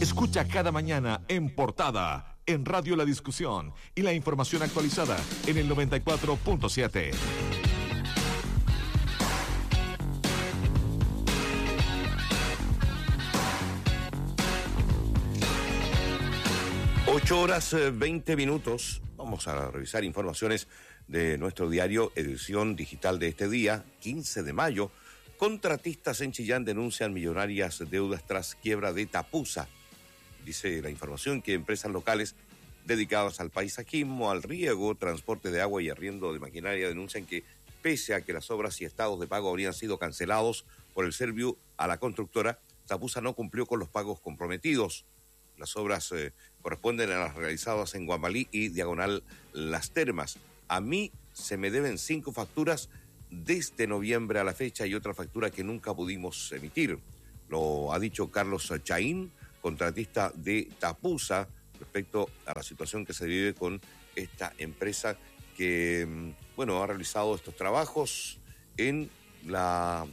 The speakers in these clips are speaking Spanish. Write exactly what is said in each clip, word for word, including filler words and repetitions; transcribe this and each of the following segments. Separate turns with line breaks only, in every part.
Escucha cada mañana en Portada, en Radio La Discusión y la información actualizada en el noventa y cuatro punto siete.
Ocho horas veinte minutos. Vamos a revisar informaciones de nuestro diario, edición digital de este día, quince de mayo. Contratistas en Chillán denuncian millonarias deudas tras quiebra de Tapusa. Dice la información que empresas locales dedicadas al paisajismo, al riego, transporte de agua y arriendo de maquinaria denuncian que pese a que las obras y estados de pago habrían sido cancelados por el Serviu a la constructora, Tapusa no cumplió con los pagos comprometidos. Las obras eh, corresponden a las realizadas en Guambalí y Diagonal Las Termas. A mí se me deben cinco facturas desde noviembre a la fecha y otra factura que nunca pudimos emitir. Lo ha dicho Carlos Chaín, contratista de Tapusa, respecto a la situación que se vive con esta empresa que, bueno, ha realizado estos trabajos en la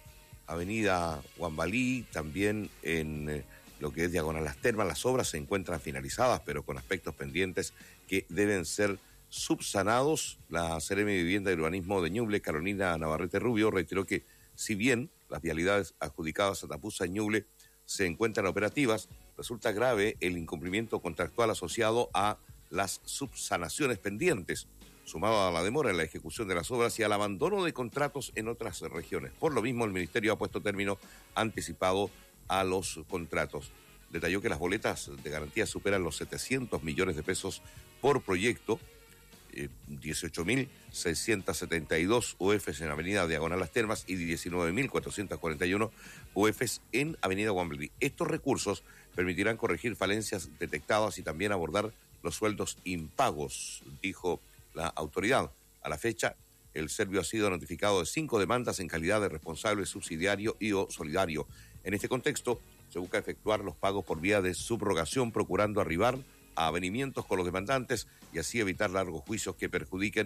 avenida Guambalí, también en eh, lo que es Diagonal Las Termas. Las obras se encuentran finalizadas, pero con aspectos pendientes que deben ser subsanados. La Seremi de Vivienda y Urbanismo de Ñuble, Carolina Navarrete Rubio, reiteró que si bien las vialidades adjudicadas a Tapusa y Ñuble se encuentran operativas, resulta grave el incumplimiento contractual asociado a las subsanaciones pendientes, sumado a la demora en la ejecución de las obras y al abandono de contratos en otras regiones. Por lo mismo, el Ministerio ha puesto término anticipado a los contratos. Detalló que las boletas de garantía superan los setecientos millones de pesos por proyecto, eh, dieciocho mil seiscientos setenta y dos U Fs en Avenida Diagonal Las Termas y diecinueve mil cuatrocientos cuarenta y uno U Fs en Avenida Guambalí. Estos recursos permitirán corregir falencias detectadas y también abordar los sueldos impagos, dijo la autoridad. A la fecha, el Serviu ha sido notificado de cinco demandas en calidad de responsable subsidiario y o solidario. En este contexto, se busca efectuar los pagos por vía de subrogación, procurando arribar a avenimientos con los demandantes y así evitar largos juicios que perjudiquen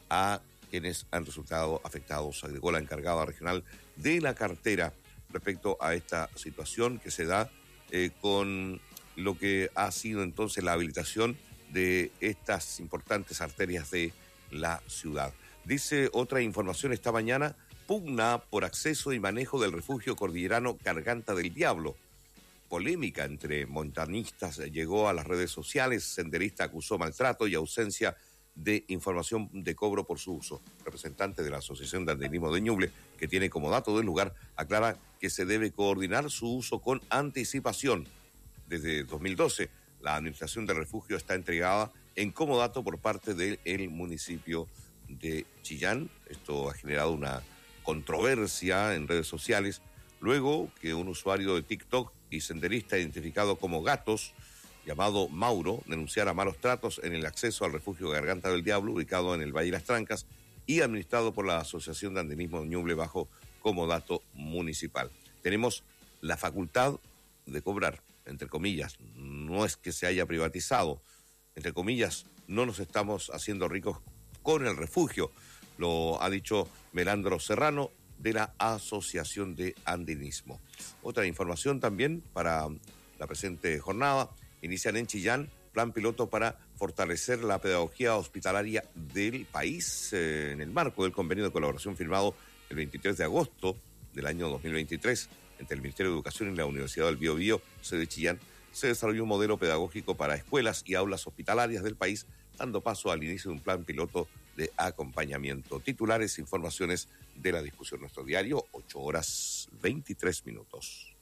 a quienes han resultado afectados, agregó la encargada regional de la cartera respecto a esta situación que se da eh, con lo que ha sido entonces la habilitación de estas importantes arterias de la ciudad. Dice otra información esta mañana: pugna por acceso y manejo del refugio cordillerano Garganta del Diablo. Polémica entre montañistas llegó a las redes sociales. Senderista acusó maltrato y ausencia de información de cobro por su uso. Representante de la Asociación de Andinismo de Ñuble, que tiene como dato del lugar, aclara que se debe coordinar su uso con anticipación. Desde dos mil doce, la administración del refugio está entregada en comodato por parte del municipio de Chillán. Esto ha generado una controversia en redes sociales, luego que un usuario de TikTok y senderista identificado como Gatos, llamado Mauro, denunciara malos tratos en el acceso al refugio Garganta del Diablo, ubicado en el Valle de las Trancas y administrado por la Asociación de Andinismo de Ñuble bajo comodato municipal. Tenemos la facultad de cobrar, entre comillas, no es que se haya privatizado, entre comillas, no nos estamos haciendo ricos con el refugio, lo ha dicho Melandro Serrano de la Asociación de Andinismo. Otra información también para la presente jornada: inician en Chillán plan piloto para fortalecer la pedagogía hospitalaria del país eh, en el marco del convenio de colaboración firmado el veintitrés de agosto del año dos mil veintitrés entre el Ministerio de Educación y la Universidad del Biobío, sede Chillán. Se desarrolló un modelo pedagógico para escuelas y aulas hospitalarias del país, dando paso al inicio de un plan piloto de acompañamiento. Titulares, informaciones de la discusión. Nuestro diario, ocho horas veintitrés minutos.